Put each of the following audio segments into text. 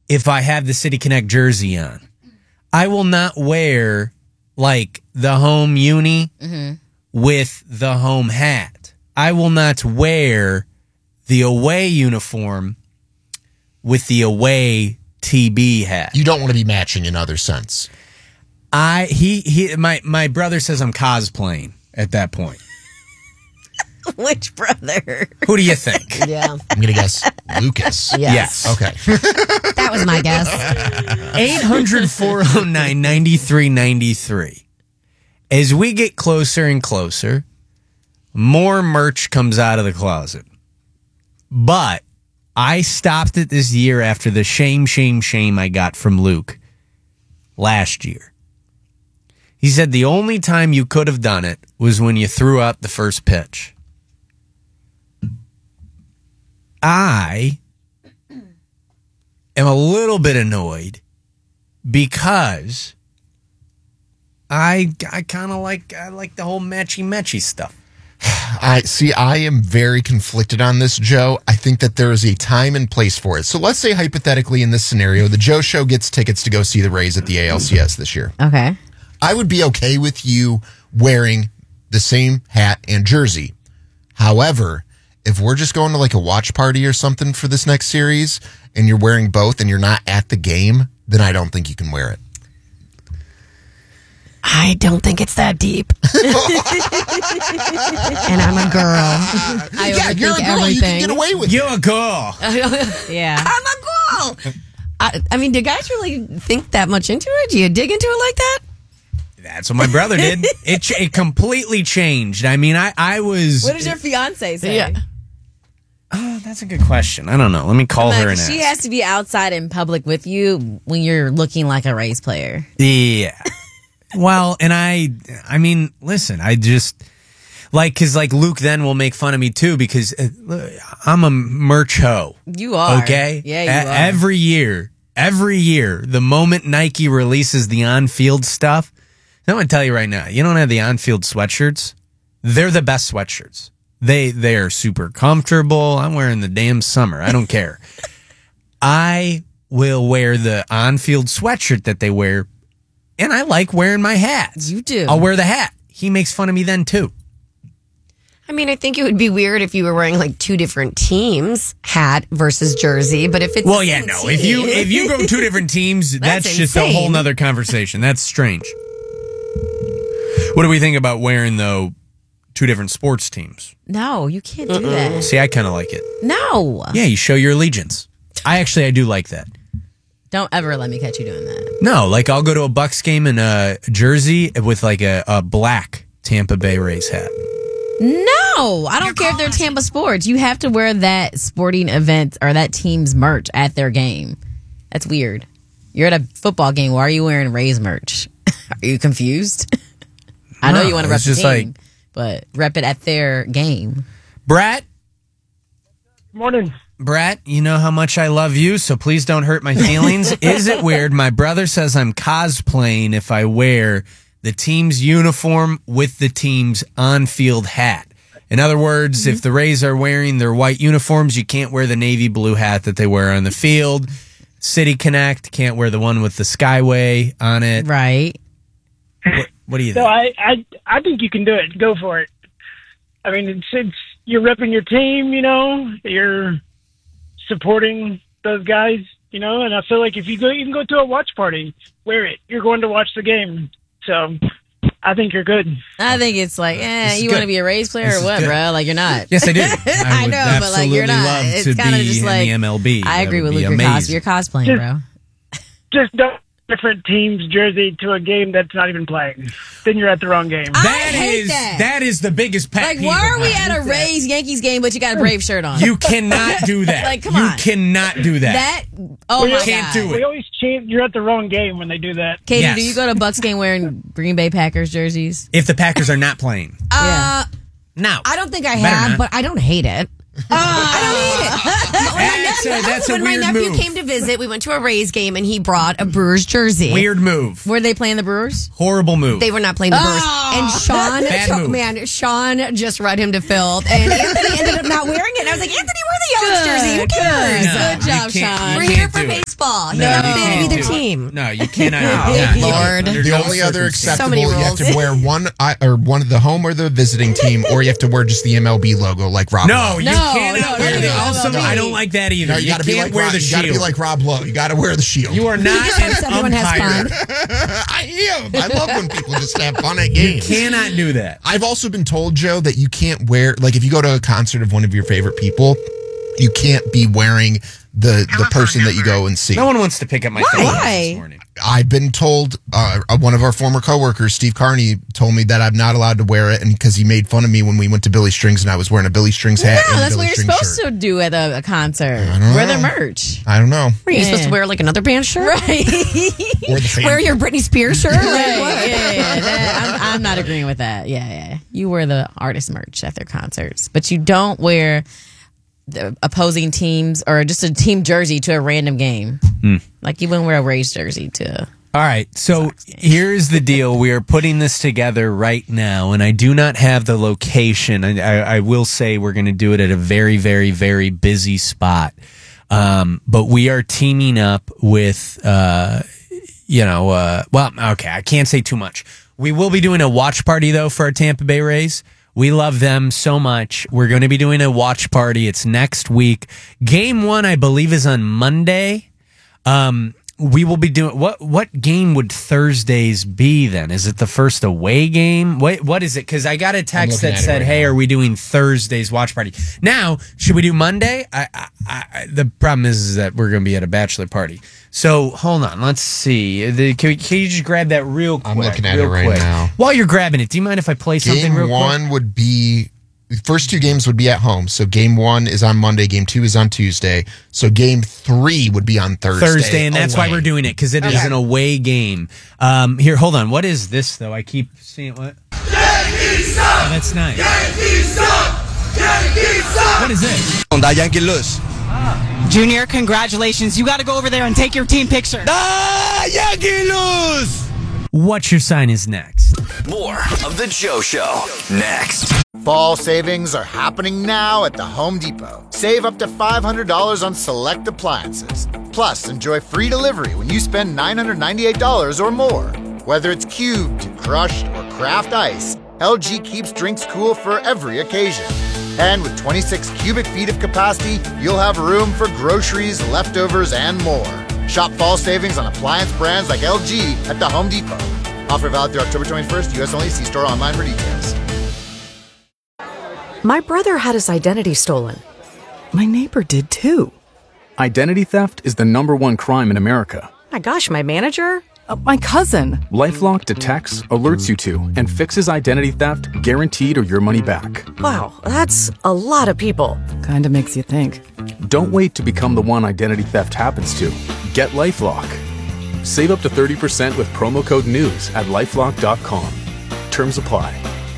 if I have the City Connect jersey on. I will not wear like the home uni with the home hat. I will not wear the away uniform with the away TB hat. You don't want to be matching in other sense. My brother says I'm cosplaying at that point. Which brother? Who do you think? Yeah. I'm going to guess Lucas. Yes. Okay. That was my guess. 800-409-9393. As we get closer and closer, more merch comes out of the closet. But I stopped it this year after the shame I got from Luke last year. He said the only time you could have done it was when you threw out the first pitch. I am a little bit annoyed because I kind of like the whole matchy stuff. I am very conflicted on this, Joe. I think that there is a time and place for it. So let's say hypothetically in this scenario, the Joe Show gets tickets to go see the Rays at the ALCS this year. Okay. I would be okay with you wearing the same hat and jersey. However, if we're just going to like a watch party or something for this next series and you're wearing both and you're not at the game, then I don't think you can wear it. I don't think it's that deep. And I'm a girl. You're a girl. Everything. You can get away with it. You're a girl. Yeah. I'm a girl. I mean, do guys really think that much into it? Do you dig into it like that? That's what my brother did. It completely changed. I mean, I was... What does your fiance say? Yeah. Oh, that's a good question. I don't know. Let me call her and She ask. has to be outside in public with you when you're looking like a Rays player. Yeah. Well, and I mean, listen, I just... Because Luke then will make fun of me, too, because I'm a merch hoe. You are. Okay? Yeah, you are. Every year, the moment Nike releases the on-field stuff, I'm going to tell you right now, you don't have the on-field sweatshirts. They're the best sweatshirts. They are super comfortable. I'm wearing the damn summer. I don't care. I will wear the on-field sweatshirt that they wear, and I like wearing my hats. You do. I'll wear the hat. He makes fun of me then, too. I mean, I think it would be weird if you were wearing like two different teams, hat versus jersey. But if it's Well, yeah, no. If you go two different teams, that's just a insane. whole nother conversation. That's strange. What do we think about wearing, though, two different sports teams? No, you can't do that. See, I kind of like it. No. Yeah, you show your allegiance. I do like that. Don't ever let me catch you doing that. No, I'll go to a Bucks game in a jersey with a black Tampa Bay Rays hat. No, I don't care if they're Tampa Sports. You have to wear that sporting event or that team's merch at their game. That's weird. You're at a football game. Why are you wearing Rays merch? Are you confused? I know No, you want to rep it's the just team, but rep it at their game. Brat, Morning. Brat, you know how much I love you, so please don't hurt my feelings. Is it weird? My brother says I'm cosplaying if I wear the team's uniform with the team's on-field hat. In other words, if the Rays are wearing their white uniforms, you can't wear the navy blue hat that they wear on the field. City Connect can't wear the one with the Skyway on it. Right. What do you So think? I think you can do it. Go for it. I mean, it's you're repping your team, you're supporting those guys, and I feel like if you can go to a watch party, wear it. You're going to watch the game. So I think you're good. I think it's like, This is you want to good. be a Rays player This or is what, good. bro? Like, you're not. Yes, I do. I would know, but like, you're absolutely not. love It's to kind of be just in like the MLB. I That agree would with be Luke. amazing. You're cosplaying, bro. Just don't different team's jersey to a game that's not even playing. Then you're at the wrong game. I hate that. That is the biggest pet Like, peeve why of are we mine. at a Rays Yankees game, but you got a Brave shirt on? You cannot do that. Like, come you on. cannot do that. That? Oh my can't god! do it. We always chant you're at the wrong game when they do that. Katie, Yes. do you go to Bucks game wearing Green Bay Packers jerseys? If the Packers are not playing. Yeah. No. I don't think I Better have, not. but I don't hate it. I don't hate it. That's a when my weird nephew move. came to visit, we went to a Rays game and he brought a Brewers jersey. Weird move. Were they playing the Brewers? Horrible move. They were not playing the Brewers. And Bad move. Sean just read him to filth. And Anthony ended up not wearing it. And I was like, Anthony, wear the Yelich jersey. Who cares? No, Good job, you can't- Sean. you We're can't here for do it. baseball. No, You're not you a fan can't of either do it. team. No, you cannot. Oh, no, Lord. under The no only other circumstance. acceptable, many you have rules. to wear one of the home or the visiting team, or you have to wear just the MLB logo like Rob No, Lowe. you No, cannot no, wear no, the. no, Also, no. I don't like that either. No, you got to be can't like wear Rob, the you got to be shield. like Rob Lowe. You got to wear the shield. You are not an Everyone has umpire. fun. I am. I love when people just have fun at games. Cannot do that. I've also been told, Joe, that you can't wear, like if you go to a concert of one of your favorite people, you can't be wearing the person that you go and see. No one wants to pick up my phone Why? this morning. I've been told, one of our former coworkers, Steve Carney, told me that I'm not allowed to wear it, and because he made fun of me when we went to Billy Strings and I was wearing a Billy Strings hat No, and a that's Billy what you're Strings supposed shirt. to do at a concert. don't Wear their know. merch. I don't know. Were you supposed to wear like another band shirt? Right. Or the fan. Wear your Britney Spears shirt? Right, yeah. I'm not agreeing with that. Yeah. You wear the artist merch at their concerts, but you don't wear the opposing teams or just a team jersey to a random game. Like you wouldn't wear a Rays jersey to. All right, so here's the deal. We are putting this together right now, and I do not have the location. I will say we're going to do it at a very, very, very busy spot. But we are teaming up with, well, okay, I can't say too much. We will be doing a watch party, though, for our Tampa Bay Rays. We love them so much. We're going to be doing a watch party. It's next week. Game 1, I believe, is on Monday. We will be doing what game would Thursdays be then? Is it the first away game? What is it? Because I got a text that said, "Hey, are we doing Thursday's watch party?" Now, should we do Monday? The problem is that we're going to be at a bachelor party. So hold on, let's see. Can you just grab that real quick? I'm looking at it right now. While you're grabbing it, do you mind if I play something Game real quick? 1 would be, the first 2 games would be at home. So game 1 is on Monday, game 2 is on Tuesday. So game 3 would be on Thursday. And that's why we're doing it, because it is an away game. Here, hold on. What is this, though? I keep seeing what? Yankees suck! Oh, that's nice. Yankees suck! Yankees suck! What is this? Yankee lose. Junior, congratulations. You got to go over there and take your team picture. Yankee lose. What Your Sign is next. More of The Joe Show next. Fall savings are happening now at the Home Depot. Save up to $500 on select appliances. Plus, enjoy free delivery when you spend $998 or more. Whether it's cubed, crushed, or craft ice, LG keeps drinks cool for every occasion. And with 26 cubic feet of capacity, you'll have room for groceries, leftovers, and more. Shop fall savings on appliance brands like LG at the Home Depot. Offer valid through October 21st, U.S. only. See store online for details. My brother had his identity stolen. My neighbor did too. Identity theft is the #1 crime in America. My gosh, my manager? My cousin. LifeLock detects, alerts you to, and fixes identity theft guaranteed or your money back. Wow, that's a lot of people. Kinda makes you think. Don't wait to become the one identity theft happens to. Get LifeLock. Save up to 30% with promo code NEWS at LifeLock.com. Terms apply.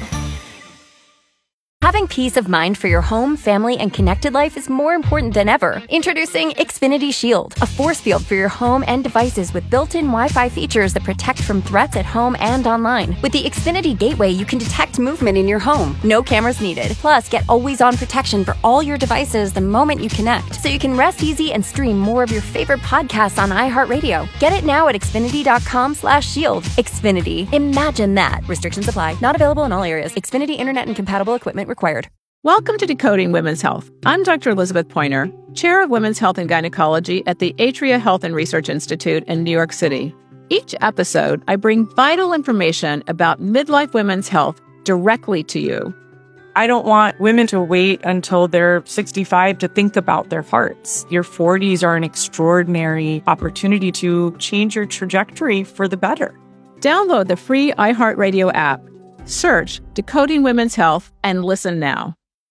Having peace of mind for your home, family, and connected life is more important than ever. Introducing Xfinity Shield, a force field for your home and devices with built-in Wi-Fi features that protect from threats at home and online. With the Xfinity Gateway, you can detect movement in your home. No cameras needed. Plus, get always-on protection for all your devices the moment you connect, so you can rest easy and stream more of your favorite podcasts on iHeartRadio. Get it now at Xfinity.com/shield. Xfinity. Imagine that. Restrictions apply. Not available in all areas. Xfinity Internet and compatible equipment required. Welcome to Decoding Women's Health. I'm Dr. Elizabeth Pointer, Chair of Women's Health and Gynecology at the Atria Health and Research Institute in New York City. Each episode, I bring vital information about midlife women's health directly to you. I don't want women to wait until they're 65 to think about their hearts. Your 40s are an extraordinary opportunity to change your trajectory for the better. Download the free iHeartRadio app. Search Decoding Women's Health and listen now.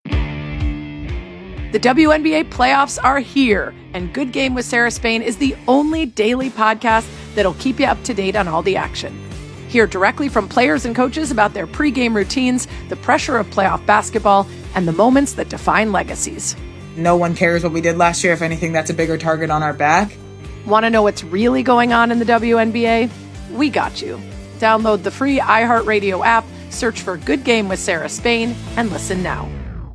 The WNBA playoffs are here, and Good Game with Sarah Spain is the only daily podcast that'll keep you up to date on all the action. Hear directly from players and coaches about their pregame routines, the pressure of playoff basketball, and the moments that define legacies. No one cares what we did last year. If anything, that's a bigger target on our back. Want to know what's really going on in the WNBA? We got you. Download the free iHeartRadio app, search for Good Game with Sarah Spain, and listen now.